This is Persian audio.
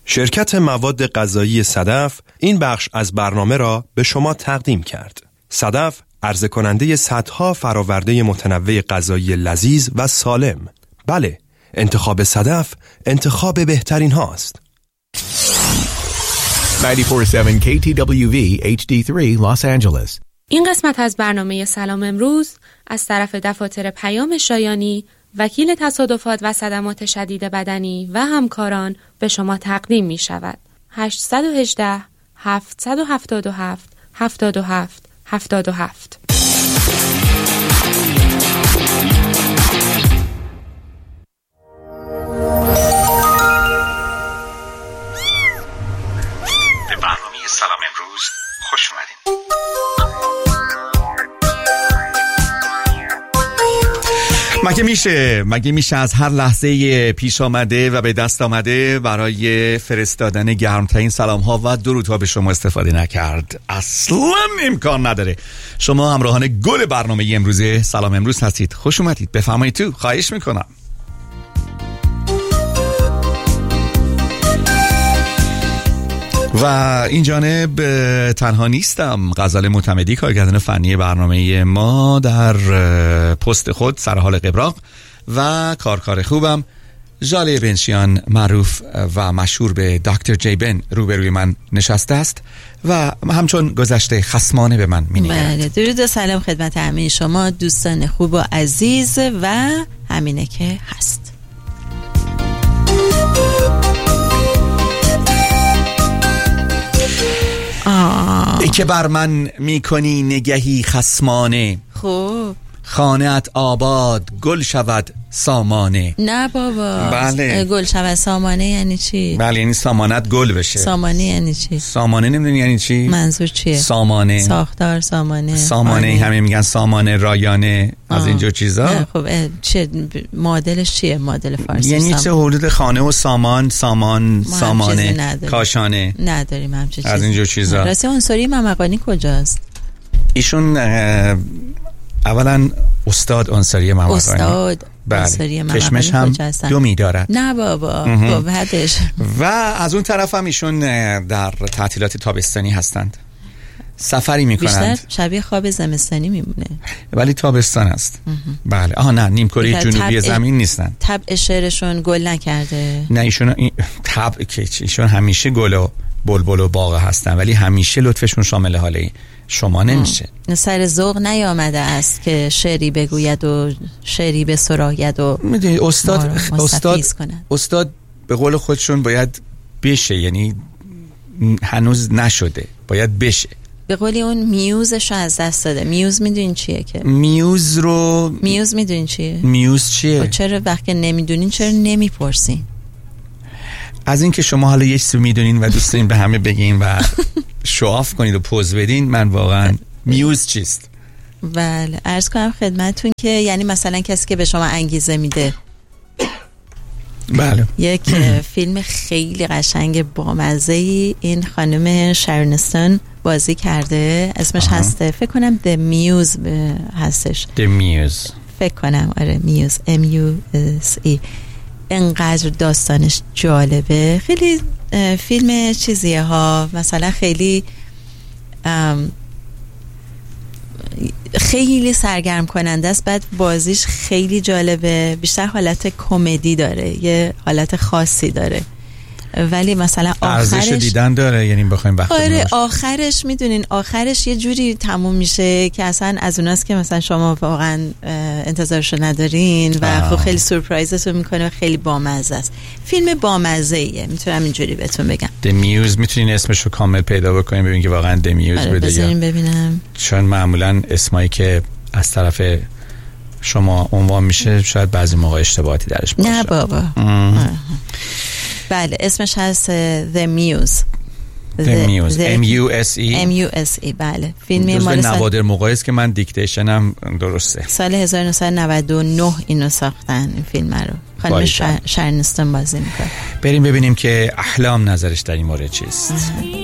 شرکت مواد غذایی صدف این بخش از برنامه را به شما تقدیم کرد. صدف عرضه کننده صدها فراورده متنوع غذایی لذیذ و سالم. بله، انتخاب صدف انتخاب بهترین هاست. 94.7 KTWV HD3 Los Angeles. این قسمت از برنامه سلام امروز از طرف دفاتر پیام شایانی، وکیل تصادفات و صدمات شدید بدنی و همکاران به شما تقدیم می شود. 818 777 77 77. به برنامه سلام امروز خوش اومدین. مگه میشه از هر لحظه پیش آمده و به دست آمده برای فرستادن گرمترین سلام ها و درودها به شما استفاده نکرد؟ اصلا امکان نداره. شما همراهان گل برنامه امروزه سلام امروز هستید. خوش اومدید. بفرمایید تو. خواهش میکنم. و این جانب تنها نیستم. غزل معتمدی کارگردان فنی برنامه ما در پست خود سر حال قبراق و کارکار خوبم ژاله بنشیان معروف و مشهور به دکتر جی بن روبروی من نشسته است و همچون گذشته خصمانه به من می‌نگرد. بله، درود و سلام خدمت همه شما دوستان خوب و عزیز و همینه که هست. ای که بر من میکنی نگهی خصمانه، خوب خانه‌ات آباد گل شود سامانه. نه بابا. بله. گل شود سامانه یعنی چی؟ بله، یعنی سامانت گل بشه. سامانه یعنی چی؟ سامانه نمیدونی یعنی چی؟ منظور چیه؟ سامانه، ساختار سامانه همه میگن سامانه رایانه از اینجور چیزا. نه خب چه مدلش چیه؟ مدل فارسی یعنی چه حدود خانه و سامانه کاشانه نداریم همچین چیزی از اینجور چیزا. راستی عنصری ممقانی کجاست؟ ایشون اولا استاد عنصری ممقانی. استاد عنصری ممقانی کشمش هم دومی دارد. نه بابا بعدش. و از اون طرف هم ایشون در تعطیلات تابستانی هستند، سفری میکنند. بیشتر شبیه خواب زمستانی میمونه ولی تابستان است. بله. نه نیم کره جنوبی زمین نیستن. طبع شعرشون گل نکرده. نه ایشون همیشه گل و بلبل و باغ هستن ولی همیشه لطفشون شامل حاله شما نمیشه. سر ذوق نیامده است که شعری بگوید و شعری بسراید و میدونی استاد به قول خودشون باید بشه، یعنی هنوز نشده، باید بشه. به قولی اون میوزش رو از دست داده. میوز میدونین چیه؟ که میوز میدونین چیه؟ میوز چیه؟ چرا وقتی نمیدونین چرا نمیپرسین؟ از این که شما حالا یه چیزی میدونین و دوست دارین به همه بگین و شواف کنید و پوز بدین، من واقعا میوز چیست؟ بله، عرض کنم خدمتون که یعنی مثلا کسی که به شما انگیزه میده. بله. یک فیلم خیلی قشنگ بامزه‌ای این خانم شارون بازی کرده، اسمش هسته فکر کنم The Muse هستش. The Muse فکر کنم آره میوز MUSE. انقدر داستانش جالبه، خیلی فیلم چیزیه ها، مثلا خیلی خیلی سرگرم کننده است، بعد بازیش خیلی جالبه، بیشتر حالت کمدی داره، یه حالت خاصی داره ولی مثلا ارزش دیدن داره، یعنی بخوایم وقت آره آخرش میدونین آخرش یه جوری تموم میشه که اصلا از اوناست که مثلا شما واقعا انتظارشو ندارین و خب خیلی سورپرایزتون میکنه و خیلی بامزه است. فیلم بامزه ایه، میتونم اینجوری بهتون بگم. The Muse. میتونین اسمشو کامل پیدا بکنین ببینین که واقعا The Muse آره بده یا ببینم، چون معمولا اسمایی که از طرف شما عنوان میشه شاید بعضی موقع اشتباهاتی درش باشه. نه بابا. بله اسمش هست The Muse. MUSE. بله فیلمی مال نوادر موقعی است که من دیکتیشنم درسته. سال 1999 اینو ساختن این فیلم رو. خانم شارون بازی میکنه. بریم ببینیم که احلام نظرش در این مورد چیست.